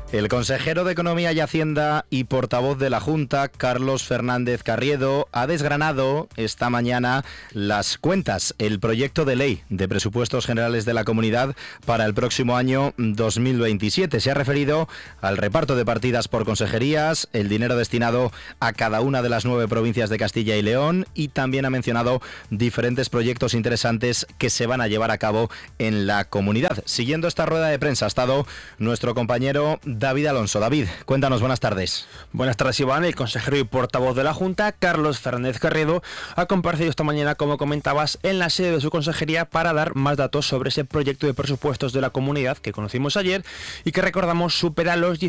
El consejero de Economía y Hacienda y portavoz de la Junta, Carlos Fernández Carriedo, ha desgranado esta mañana las cuentas, el proyecto de ley de presupuestos generales de la comunidad para el próximo año 2027. Se ha referido al reparto de partidas por consejerías, el dinero destinado a cada una de las 9 provincias de Castilla y León, y también ha mencionado diferentes proyectos interesantes que se van a llevar a cabo en la comunidad. Siguiendo esta rueda de prensa ha estado nuestro compañero David Alonso. David, cuéntanos, buenas tardes. Buenas tardes, Iván. El consejero y portavoz de la Junta, Carlos Fernández Carriedo, ha comparecido esta mañana, como comentabas, en la sede de su consejería para dar más datos sobre ese proyecto de presupuestos de la comunidad que conocimos ayer y que, recordamos, supera los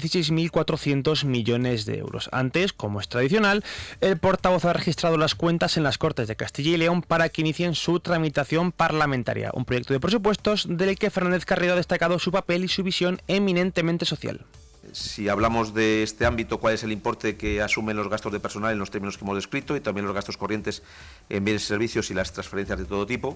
16.400 millones de euros. Antes, como es tradicional, el portavoz ha registrado las cuentas en las Cortes de Castilla y León para que inicien su tramitación parlamentaria. Un proyecto de presupuestos del que Fernández Carriedo ha destacado su papel y su visión eminentemente social. Si hablamos de este ámbito, cuál es el importe que asumen los gastos de personal en los términos que hemos descrito y también los gastos corrientes en bienes y servicios y las transferencias de todo tipo.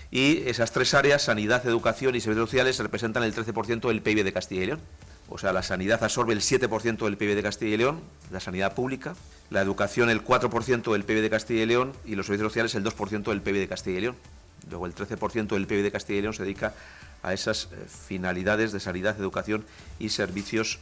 Y esas tres áreas, sanidad, educación y servicios sociales, representan el 13% del PIB de Castilla y León. O sea, la sanidad absorbe el 7% del PIB de Castilla y León, la sanidad pública, la educación el 4% del PIB de Castilla y León y los servicios sociales el 2% del PIB de Castilla y León. Luego el 13% del PIB de Castilla y León se dedica a esas finalidades de sanidad, educación y servicios.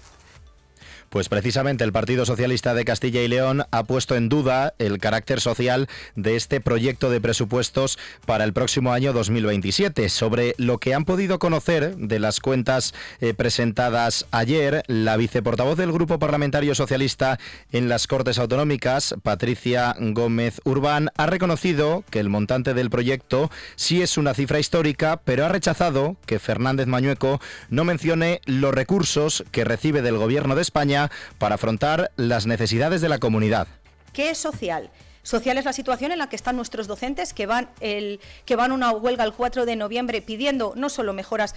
Pues precisamente el Partido Socialista de Castilla y León ha puesto en duda el carácter social de este proyecto de presupuestos para el próximo año 2027. Sobre lo que han podido conocer de las cuentas presentadas ayer, la viceportavoz del Grupo Parlamentario Socialista en las Cortes Autonómicas, Patricia Gómez Urbán, ha reconocido que el montante del proyecto sí es una cifra histórica, pero ha rechazado que Fernández Mañueco no mencione los recursos que recibe del Gobierno de España para afrontar las necesidades de la comunidad. ¿Qué es social? Social es la situación en la que están nuestros docentes que van a una huelga el 4 de noviembre pidiendo no solo mejoras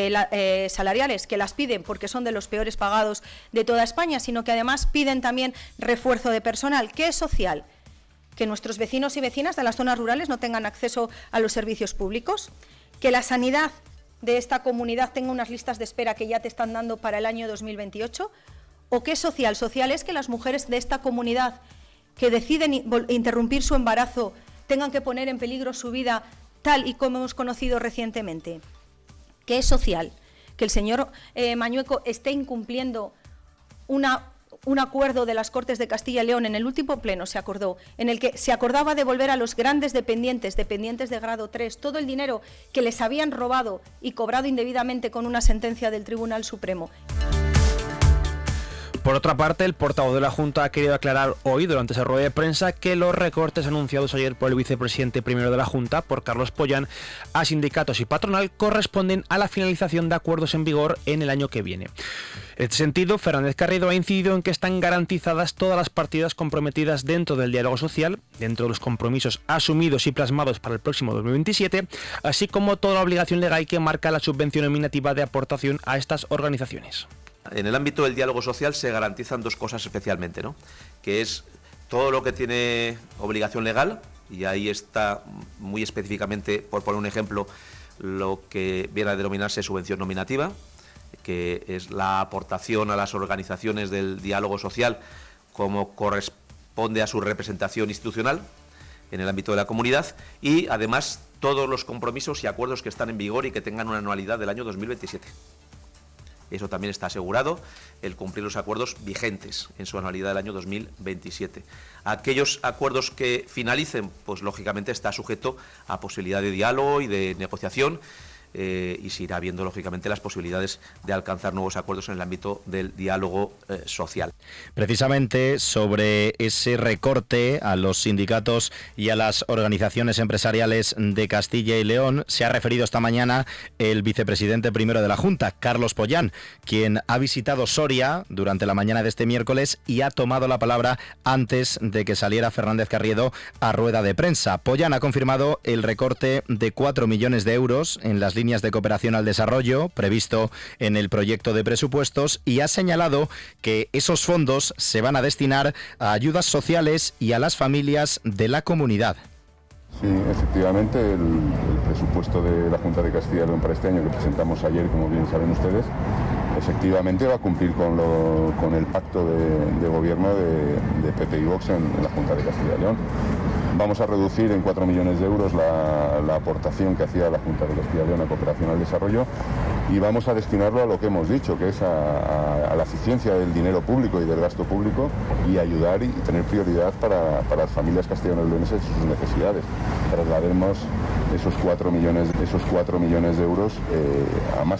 salariales, que las piden porque son de los peores pagados de toda España, sino que además piden también refuerzo de personal. ¿Qué es social? Que nuestros vecinos y vecinas de las zonas rurales no tengan acceso a los servicios públicos, que la sanidad de esta comunidad tenga unas listas de espera que ya te están dando para el año 2028. ¿O qué es social? Social es que las mujeres de esta comunidad que deciden interrumpir su embarazo tengan que poner en peligro su vida tal y como hemos conocido recientemente. ¿Qué es social? Que el señor Mañueco esté incumpliendo un acuerdo de las Cortes de Castilla y León. En el último pleno se acordó, en el que se acordaba devolver a los grandes dependientes de grado 3, todo el dinero que les habían robado y cobrado indebidamente con una sentencia del Tribunal Supremo. Por otra parte, el portavoz de la Junta ha querido aclarar hoy, durante esa rueda de prensa, que los recortes anunciados ayer por el vicepresidente primero de la Junta, por Carlos Pollán, a sindicatos y patronal corresponden a la finalización de acuerdos en vigor en el año que viene. En este sentido, Fernández Carriedo ha incidido en que están garantizadas todas las partidas comprometidas dentro del diálogo social, dentro de los compromisos asumidos y plasmados para el próximo 2027, así como toda la obligación legal que marca la subvención nominativa de aportación a estas organizaciones. En el ámbito del diálogo social se garantizan dos cosas especialmente, ¿no? Que es todo lo que tiene obligación legal, y ahí está muy específicamente, por poner un ejemplo, lo que viene a denominarse subvención nominativa, que es la aportación a las organizaciones del diálogo social como corresponde a su representación institucional en el ámbito de la comunidad, y además todos los compromisos y acuerdos que están en vigor y que tengan una anualidad del año 2027. Eso también está asegurado, el cumplir los acuerdos vigentes en su anualidad del año 2027. Aquellos acuerdos que finalicen, pues lógicamente está sujeto a posibilidad de diálogo y de negociación, y se irá viendo lógicamente las posibilidades de alcanzar nuevos acuerdos en el ámbito del diálogo social. Precisamente sobre ese recorte a los sindicatos y a las organizaciones empresariales de Castilla y León se ha referido esta mañana el vicepresidente primero de la Junta, Carlos Pollán, quien ha visitado Soria durante la mañana de este miércoles y ha tomado la palabra antes de que saliera Fernández Carriedo a rueda de prensa. Pollán ha confirmado el recorte de 4 millones de euros en las líneas de cooperación al desarrollo previsto en el proyecto de presupuestos y ha señalado que esos fondos se van a destinar a ayudas sociales y a las familias de la comunidad. Sí, efectivamente, el presupuesto de la Junta de Castilla y León para este año que presentamos ayer, como bien saben ustedes, efectivamente va a cumplir con el pacto de gobierno de PP y Vox en la Junta de Castilla y León. Vamos a reducir en 4 millones de euros la aportación que hacía la Junta de Castilla y León a Cooperación al Desarrollo y vamos a destinarlo a lo que hemos dicho, que es a la eficiencia del dinero público y del gasto público y ayudar y tener prioridad para las familias castellano-leonesas y sus necesidades. Trasladaremos esos 4 millones de euros a más